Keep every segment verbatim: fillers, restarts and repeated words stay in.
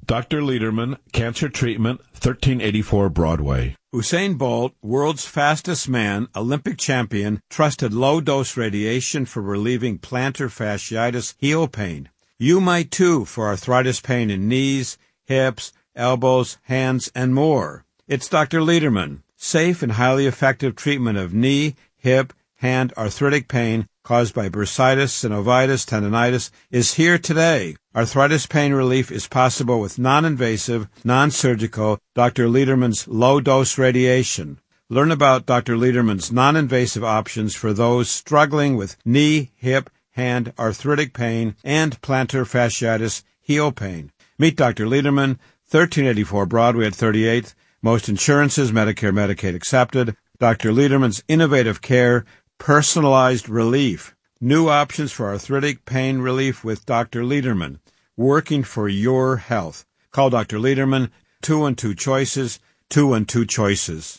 Doctor Lederman, Cancer Treatment, thirteen eighty-four Broadway. Usain Bolt, world's fastest man, Olympic champion, trusted low-dose radiation for relieving plantar fasciitis heel pain. You might too for arthritis pain in knees, hips, elbows, hands, and more. It's Doctor Lederman. Safe and highly effective treatment of knee, hip, hand arthritic pain caused by bursitis, synovitis, tendonitis is here today. Arthritis pain relief is possible with non-invasive, non-surgical Doctor Lederman's low-dose radiation. Learn about Doctor Lederman's non-invasive options for those struggling with knee, hip, hand arthritic pain and plantar fasciitis heel pain. Meet Doctor Lederman, thirteen eighty-four Broadway at thirty-eighth. Most insurances, Medicare, Medicaid accepted. Doctor Lederman's innovative care, personalized relief. New options for arthritic pain relief with Doctor Lederman. Working for your health. Call Doctor Lederman, two and two choices, two and two choices.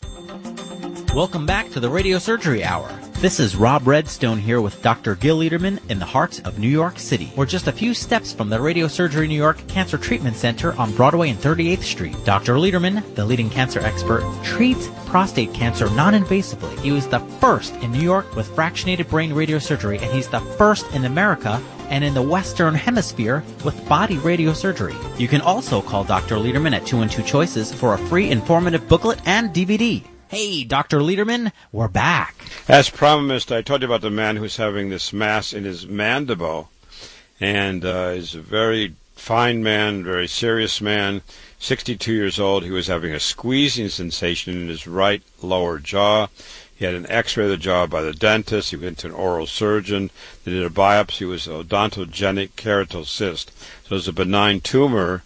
Welcome back to the Radio Surgery Hour. This is Rob Redstone here with Doctor Gil Lederman in the heart of New York City. We're just a few steps from the Radio Surgery New York Cancer Treatment Center on Broadway and thirty-eighth Street. Doctor Lederman, the leading cancer expert, treats prostate cancer non-invasively. He was the first in New York with fractionated brain radiosurgery, and he's the first in America and in the Western Hemisphere with body radiosurgery. You can also call Doctor Lederman at two and two choices for a free informative booklet and D V D. Hey, Doctor Lederman, we're back. As promised, I told you about the man who's having this mass in his mandible, and uh, he's a very fine man, very serious man, sixty-two years old. He was having a squeezing sensation in his right lower jaw. He had an x-ray of the jaw by the dentist. He went to an oral surgeon. They did a biopsy. It was odontogenic keratocyst. So it was a benign tumor,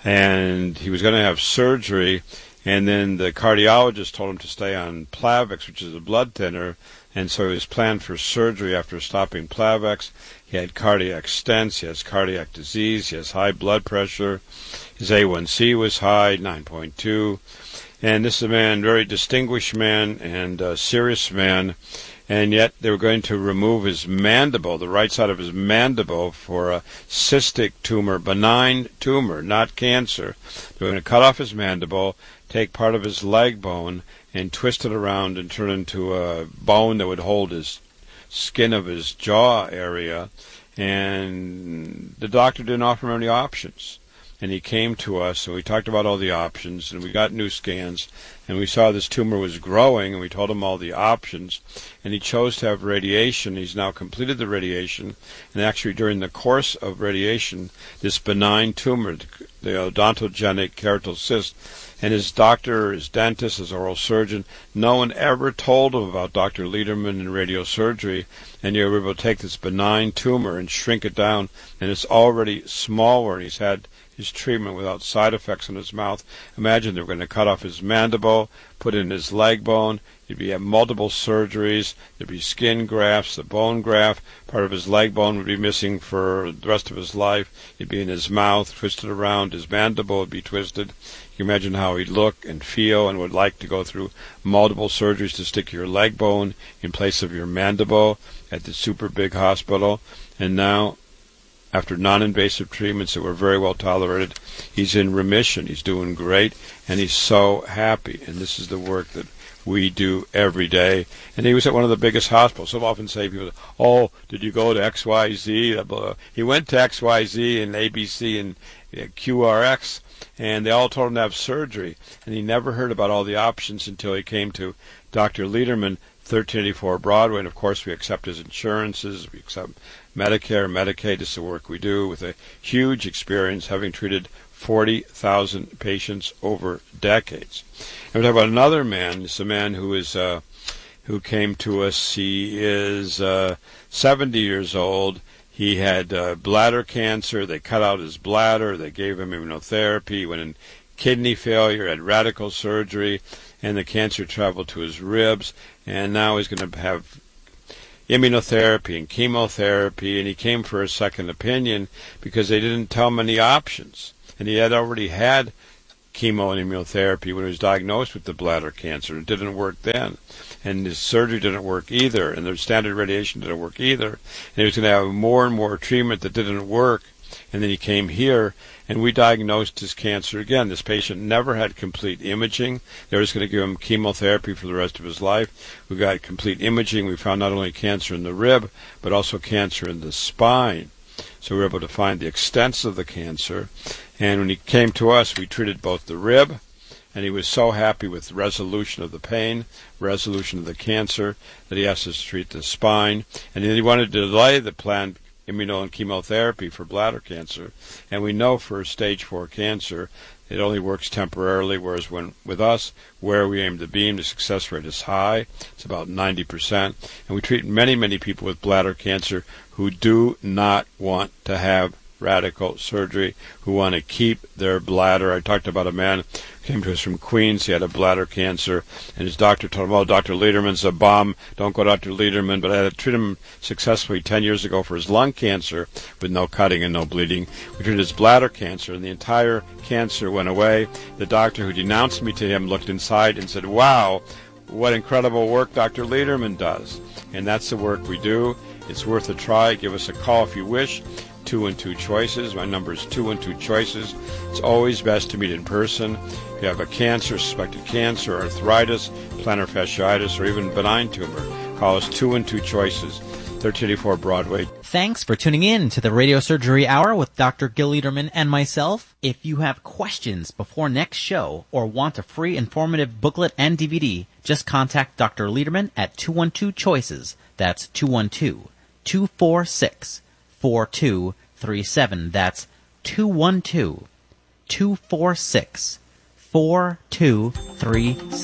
and he was going to have surgery. And then the cardiologist told him to stay on Plavix, which is a blood thinner, and so he was planned for surgery after stopping Plavix. He had cardiac stents, he has cardiac disease, he has high blood pressure, his A one C was high, nine point two, and this is a man, very distinguished man and a serious man, and yet they were going to remove his mandible, the right side of his mandible, for a cystic tumor, benign tumor, not cancer. They were going to cut off his mandible, take part of his leg bone and twist it around and turn it into a bone that would hold his skin of his jaw area. And the doctor didn't offer him any options. And he came to us, and we talked about all the options, and we got new scans, and we saw this tumor was growing, and we told him all the options, and he chose to have radiation. He's now completed the radiation, and actually during the course of radiation, this benign tumor, the odontogenic keratocyst, and his doctor, his dentist, his oral surgeon, no one ever told him about Doctor Lederman and radiosurgery, and you were able to take this benign tumor and shrink it down, and it's already smaller, and he's had his treatment without side effects in his mouth. Imagine they were going to cut off his mandible, put in his leg bone. He'd be have multiple surgeries. There'd be skin grafts, the bone graft. Part of his leg bone would be missing for the rest of his life. It'd be in his mouth, twisted around. His mandible would be twisted. You can imagine how he'd look and feel and would like to go through multiple surgeries to stick your leg bone in place of your mandible at the super big hospital. And now, after non-invasive treatments that were very well tolerated, he's in remission. He's doing great, and he's so happy. And this is the work that we do every day. And he was at one of the biggest hospitals. So often say people, oh, did you go to X Y Z? He went to X Y Z and A B C and Q R X, and they all told him to have surgery. And he never heard about all the options until he came to Doctor Lederman, thirteen eighty-four Broadway. And, of course, we accept his insurances. We accept Medicare, Medicaid. This is the work we do with a huge experience, having treated forty thousand patients over decades. And we talk about another man. This is a man who is uh, who came to us. He is uh, seventy years old. He had uh, bladder cancer. They cut out his bladder. They gave him immunotherapy. He went in kidney failure, had radical surgery, and the cancer traveled to his ribs. And now he's going to have immunotherapy and chemotherapy, and he came for a second opinion because they didn't tell him any options. And he had already had chemo and immunotherapy when he was diagnosed with the bladder cancer. It didn't work then. And his surgery didn't work either, and the standard radiation didn't work either. And he was going to have more and more treatment that didn't work. and then he came here, and we diagnosed his cancer again. This patient never had complete imaging. They were just going to give him chemotherapy for the rest of his life. We got complete imaging. We found not only cancer in the rib, but also cancer in the spine. So we were able to find the extent of the cancer. And when he came to us, we treated both the rib, and he was so happy with the resolution of the pain, resolution of the cancer, that he asked us to treat the spine. And then he wanted to delay the planned immuno and chemotherapy for bladder cancer. And we know for stage four cancer, it only works temporarily, whereas when with us, where we aim the beam, the success rate is high. It's about ninety percent. And we treat many, many people with bladder cancer who do not want to have radical surgery, who want to keep their bladder. I talked about a man who came to us from Queens. He had a bladder cancer, and his doctor told him, oh, Doctor Lederman's a bum. Don't go to Doctor Lederman. But I had to treat him successfully ten years ago for his lung cancer with no cutting and no bleeding. We treated his bladder cancer, and the entire cancer went away. The doctor who denounced me to him looked inside and said, wow, what incredible work Doctor Lederman does. And that's the work we do. It's worth a try. Give us a call if you wish. Two and two choices. My number is two and two choices. It's always best to meet in person. If you have a cancer, suspected cancer, arthritis, plantar fasciitis, or even benign tumor, call us two and two choices. thirteen eighty-four Broadway. Thanks for tuning in to the Radio Surgery Hour with Doctor Gil Lederman and myself. If you have questions before next show or want a free informative booklet and D V D, just contact Doctor Lederman at two one two choices. That's two one two, two four six, four two three seven. That's two one two, two four six, four two three seven.